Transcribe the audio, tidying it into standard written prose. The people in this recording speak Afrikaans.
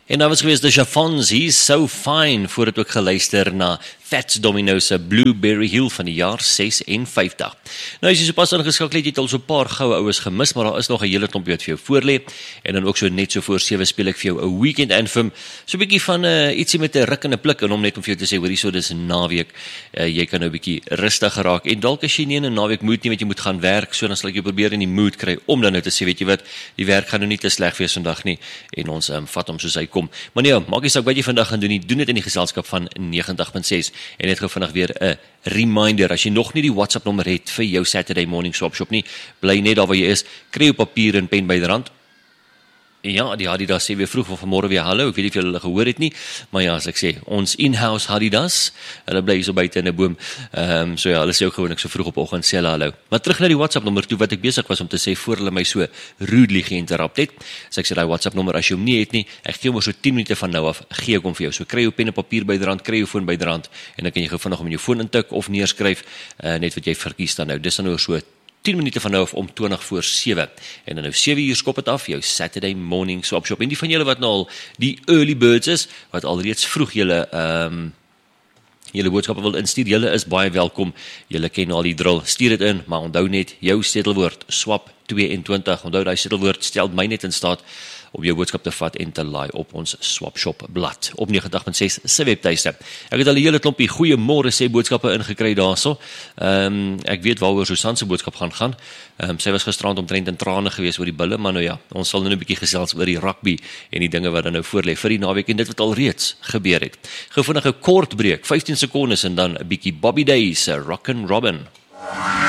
En dan was gewees de Chiffons, He's So Fine, voordat ook geluister na Fats Domino's Blueberry Hill van die jaar 56. Nou, as jy so pas ingeskakel het, jy het al so 'n paar goue oues gemis, maar daar is nog 'n hele klompie wat vir jou voorlê. En dan ook so net so voor 7 speel ek vir jou 'n Weekend Anthem, so 'n bietjie van ietsie met 'n ruk en 'n pluk en om net om vir jou te sê, hoorie, so dis 'n naweek, jy kan nou 'n bietjie rustig geraak en dalk as jy nie in 'n naweek mood nie, want jy moet gaan werk, so dan sal ek jou probeer in die mood kry om dan nou te sê, weet jy wat, die werk gaan nou nie te sleg wees vandag nie en ons vat hom soos hy kom. Maar nee, maak nie saak wat jy vandag gaan doen nie, doen dit in die geselskap van 90.6 en net gou vinnig weer 'n reminder, as jy nog nie die WhatsApp nommer het vir jou Saturday Morning Swap nie, bly net daar waar jy is, kry jou papier en pen byderhand. Ja, die Adidas sê weer vroeg van vanmôre weer hallo, ek weet nie of julle hulle gehoor het nie, maar ja, as ek sê, ons in-house Adidas, hulle bly so buite in 'n boom, so ja, hulle sê ook gewoonlik so vroeg op oggend sê hulle hallo. Maar terug na die WhatsApp nommer toe, wat ek besig was om te sê, voor hulle my so rudely geïnterrupt het, so ek sê die WhatsApp nommer, as jy hom nie het nie, ek gee hom so 10 minute van nou af, gee ek hom vir jou, so kry jou pen en papier byderhand, kry jou foon byderhand, en dan kan jy gou vinnig om in jou foon intik, of neerskryf, net wat jy verkies dan nou, dis dan nou so 10 minute van nou af om 20 voor 7. En dan nou 7 uur skop het af, jou Saturday Morning Swap Shop. En die van julle wat nou al die early birds is, wat alreeds vroeg julle boodskappe wil instuur, julle is baie welkom. Julle ken al die drill. Stuur dit in, maar onthou net jou sleutelwoord swap 22. Onthou daai sleutelwoord, stel my net in staat om jou boodskap te vat en te laai op ons Swap Shop blad op 90.6 se webtuiste. Ek het al 'n hele klompie goeiemôre sê boodskappe ingekry daarso. Ek weet waaroor Susan se boodskap gaan. Sy was gisterand omtrent in trane gewees oor die bulle, maar nou ja, ons sal nou 'n bietjie gesels oor die rugby en die dinge wat dan nou voorlê vir die naweek en dit wat al reeds gebeur het. Gou vinnig 'n kort breek, 15 sekondes en dan 'n bietjie Bobby Day se Rock and Robin.